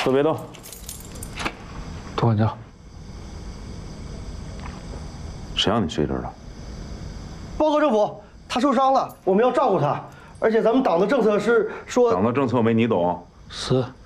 都别动。 杜管教， 谁让你睡这儿的？ 报告政府，他受伤了，我们要照顾他。而且咱们党的政策是说， 党的政策没你懂。 死。